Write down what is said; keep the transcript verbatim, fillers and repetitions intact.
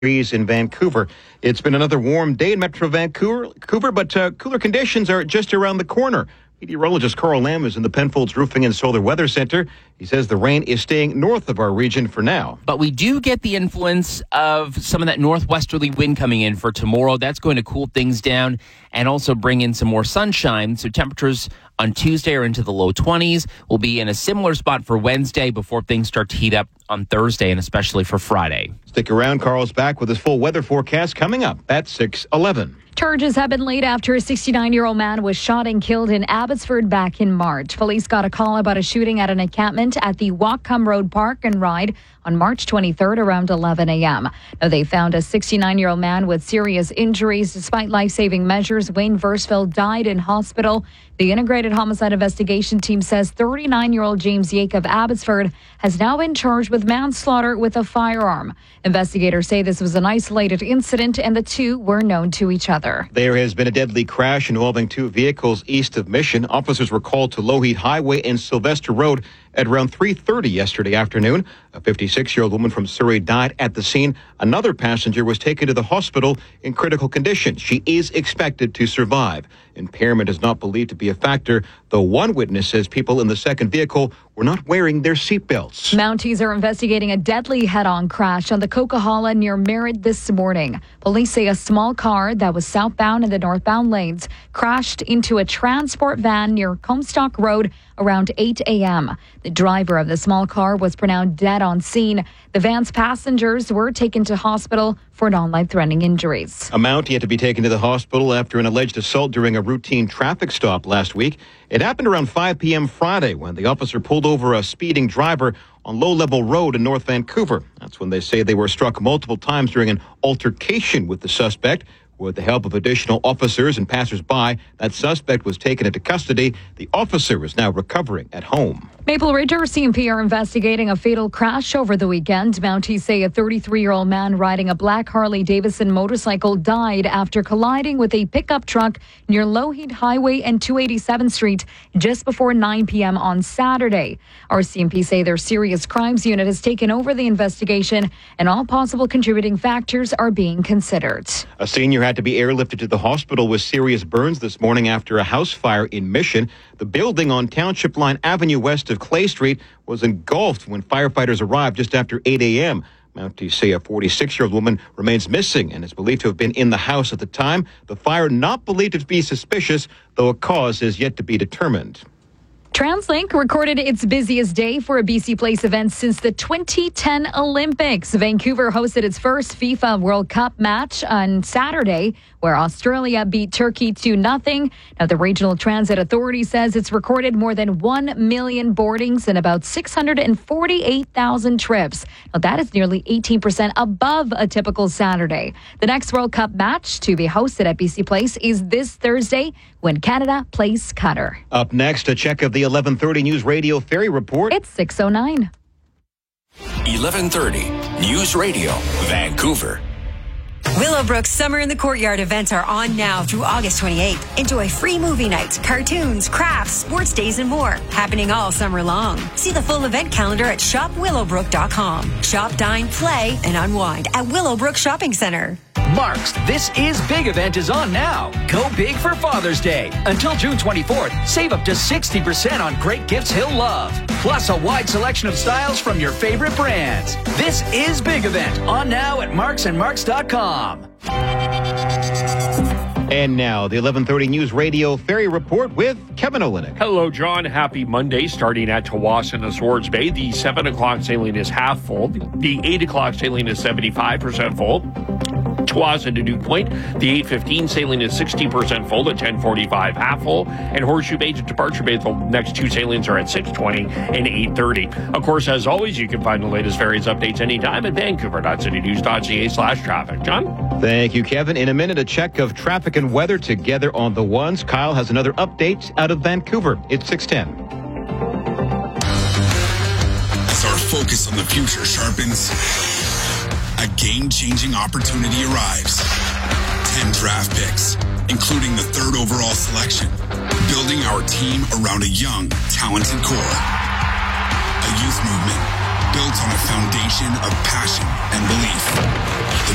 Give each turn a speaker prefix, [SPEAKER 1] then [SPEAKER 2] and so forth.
[SPEAKER 1] degrees in Vancouver. It's been another warm day in Metro Vancouver, Vancouver but uh, cooler conditions are just around the corner. Meteorologist Carl Lamb is in the Penfolds Roofing and Solar Weather Center. He says the rain is staying north of our region for now.
[SPEAKER 2] But we do get the influence of some of that northwesterly wind coming in for tomorrow. That's going to cool things down and also bring in some more sunshine. So temperatures on Tuesday are into the low twenties. We'll be in a similar spot for Wednesday before things start to heat up on Thursday and especially for Friday.
[SPEAKER 1] Stick around. Carl's back with his full weather forecast coming up at six eleven.
[SPEAKER 3] Charges have been laid after a sixty-nine-year-old man was shot and killed in Abbotsford back in March. Police got a call about a shooting at an encampment at the Whatcom Road Park and Ride on March twenty-third around eleven a.m. Now, they found a sixty-nine-year-old man with serious injuries. Despite life-saving measures, Wayne Versfeld died in hospital. The Integrated Homicide Investigation Team says thirty-nine-year-old James Yake of Abbotsford has now been charged with manslaughter with a firearm. Investigators say this was an isolated incident and the two were known to each other.
[SPEAKER 1] There has been a deadly crash involving two vehicles east of Mission. Officers were called to Lougheed Highway and Sylvester Road at around three thirty yesterday afternoon. A fifty-six-year-old woman from Surrey died at the scene. Another passenger was taken to the hospital in critical condition. She is expected to survive. Impairment is not believed to be a factor, though one witness says people in the second vehicle were not wearing their seatbelts.
[SPEAKER 3] Mounties are investigating a deadly head-on crash on the Coquihalla near Merritt this morning. Police say a small car that was southbound in the northbound lanes crashed into a transport van near Comstock Road around eight a.m. The driver of the small car was pronounced dead on scene. The van's passengers were taken to hospital for non-life-threatening injuries.
[SPEAKER 1] A Mountie had to be taken to the hospital after an alleged assault during a routine traffic stop last week. It happened around five p.m. Friday when the officer pulled over a speeding driver on Low Level Road in North Vancouver. That's when they say they were struck multiple times during an altercation with the suspect. With the help of additional officers and passers-by, that suspect was taken into custody. The officer is now recovering at home.
[SPEAKER 3] Maple Ridge R C M P are investigating a fatal crash over the weekend. Mounties say a thirty-three-year-old man riding a black Harley-Davidson motorcycle died after colliding with a pickup truck near Lougheed Highway and two eighty-seventh Street just before nine p.m. on Saturday. R C M P say their serious crimes unit has taken over the investigation and all possible contributing factors are being considered.
[SPEAKER 1] A senior had to be airlifted to the hospital with serious burns this morning after a house fire in Mission. The building on Township Line Avenue west of Clay Street was engulfed when firefighters arrived just after eight a.m. Mounties say a forty-six-year-old woman remains missing and is believed to have been in the house at the time. The fire not believed to be suspicious, though a cause is yet to be determined.
[SPEAKER 3] TransLink recorded its busiest day for a B C Place event since the twenty ten Olympics. Vancouver hosted its first FIFA World Cup match on Saturday, where Australia beat Turkey two nothing. Now, the Regional Transit Authority says it's recorded more than one million boardings and about six hundred forty-eight thousand trips. Now, that is nearly eighteen percent above a typical Saturday. The next World Cup match to be hosted at B C Place is this Thursday when Canada plays Qatar.
[SPEAKER 1] Up next, a check of the eleven thirty News Radio Ferry Report.
[SPEAKER 3] It's six oh nine.
[SPEAKER 4] eleven thirty News Radio, Vancouver.
[SPEAKER 5] Willowbrook's Summer in the Courtyard events are on now through August twenty-eighth. Enjoy free movie nights, cartoons, crafts, sports days, and more. Happening all summer long. See the full event calendar at shop willowbrook dot com. Shop, dine, play, and unwind at Willowbrook Shopping Center.
[SPEAKER 6] Mark's This Is Big event is on now. Go big for Father's Day. Until June twenty-fourth, save up to sixty percent on great gifts he'll love. Plus a wide selection of styles from your favorite brands. This Is Big event on now at marks and marks dot com.
[SPEAKER 1] And now, the eleven thirty News Radio Ferry Report with Kevin Olenek.
[SPEAKER 7] Hello, John. Happy Monday. Starting at Tsawwassen and Swords Bay, the seven o'clock sailing is half full. The eight o'clock sailing is seventy-five percent full. Tsawwassen to Dew Point, the eight fifteen sailing is sixty percent full. The ten forty-five half full. And Horseshoe Bay to Departure Bay, the next two sailings are at six twenty and eight thirty. Of course, as always, you can find the latest ferries updates anytime at vancouver dot city news dot c a slash traffic. John?
[SPEAKER 1] Thank you, Kevin. In a minute, a check of traffic and weather together on the ones. Kyle has another update out of Vancouver. It's six ten.
[SPEAKER 8] As our focus on the future sharpens, a game-changing opportunity arrives. Ten draft picks, including the third overall selection. Building our team around a young, talented core. A youth movement built on a foundation of passion and belief.